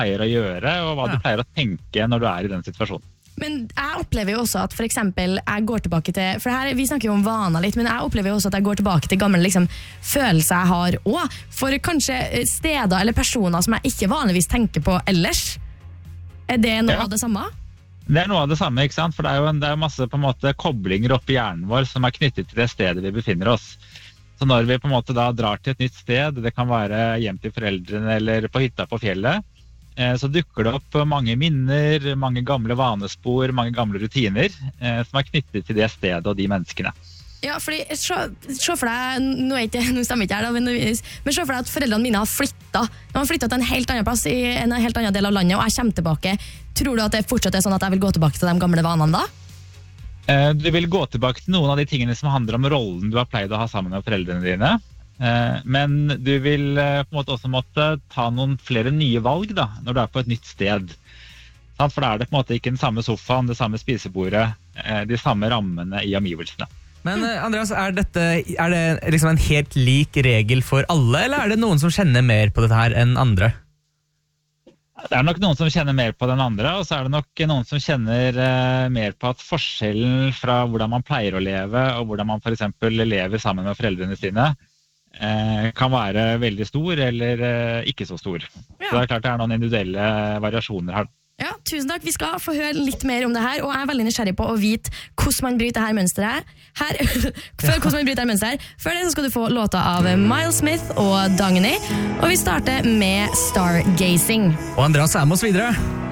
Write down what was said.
pleier å gjøre, og hva du pleier å tenke når du i den situasjonen. Men jeg opplever jo også at for eksempel jeg går tilbake til, for her, vi snakker jo om vaner litt, men jeg opplever jo også at jeg går tilbake til gamle liksom, følelser jeg har også, for kanskje steder eller personer som jeg ikke vanligvis tenker på ellers. Det noe av det samme? Det noe av det samme, ikke sant? For det jo masse på en måte koblinger opp i hjernen vår som knyttet til det stedet vi befinner oss. Så når vi på en måte da drar til et nytt sted, det kan være hjem til foreldrene eller på hytta på fjellet, så dukker det opp mange minner, mange gamle vanespor, mange gamle rutiner som knyttet til det stedet og de menneskene. Ja, fordi se for deg, nå stemmer ikke her da, men se for deg at foreldrene mine har flyttet. De har flyttet til en helt annen plass i en helt annen del av landet, og jeg kommer tilbake. Tror du at det fortsatt sånn at jeg vil gå tilbake til de gamle vanene da? Du vil gå tilbake til noen av de tingene som handler om rollen du har pleid å ha sammen med foreldrene dine. Men du vil på en måte også måtte ta noen flere nye valg da, når du på et nytt sted. For da det på en måte ikke den samme sofaen, det samme spisebordet, de samme rammene i omgivelsene. Men Andreas, det liksom en helt lik regel for alle, eller det noen som kjenner mer på dette her enn andre? Det nok noen som kjenner mer på den andre, og så det nok noen som kjenner mer på at forskjellen fra hvordan man pleier å leve, og hvordan man for eksempel lever sammen med foreldrene sine, kan være veldig stor eller ikke så stor. Ja. Så det klart det noen individuelle variasjoner her. Ja, tusen takk. Vi skal få høre litt mer om det her, og jeg veldig nysgjerrig på å vite hvordan man bryter dette mønsteret. Hvordan man bryter dette mønsteret. Før det så skal du få låta av Miles Smith og Dagny, og vi starter med Stargazing. Og Andreas med oss videre.